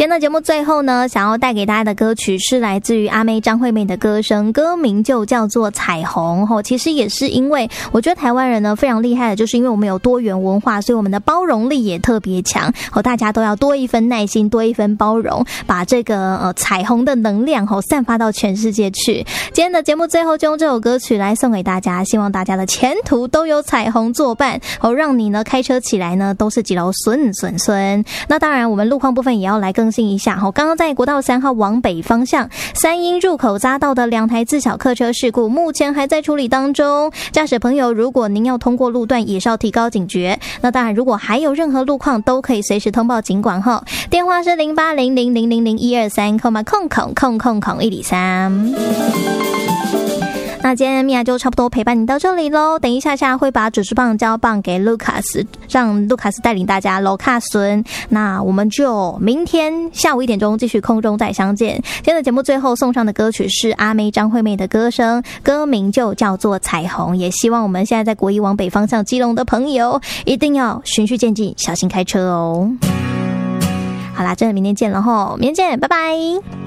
今天的节目最后呢，想要带给大家的歌曲是来自于阿妹张惠妹的歌声，歌名就叫做彩虹。其实也是因为我觉得台湾人呢非常厉害的，就是因为我们有多元文化，所以我们的包容力也特别强，大家都要多一分耐心，多一分包容，把这个彩虹的能量散发到全世界去。今天的节目最后就用这首歌曲来送给大家，希望大家的前途都有彩虹作伴，让你呢开车起来呢都是几楼顺顺顺。那当然我们路况部分也要来更新一下，刚刚在国道3号往北方向三鶯入口匝道的2台自小客车事故目前还在处理当中，驾驶朋友如果您要通过路段也是要提高警觉。那当然如果还有任何路况都可以随时通报警管电话是0800000123，103。那今天米娅就差不多陪伴你到这里咯，等一下会把主持棒交棒给卢卡斯，让卢卡斯带领大家罗卡孙。那我们就明天下午1点钟继续空中再相见。今天的节目最后送上的歌曲是阿妹张惠妹的歌声，歌名就叫做彩虹。也希望我们现在在国一往北方向基隆的朋友一定要循序渐进，小心开车哦。好啦，真的明天见了吼，明天见，拜拜。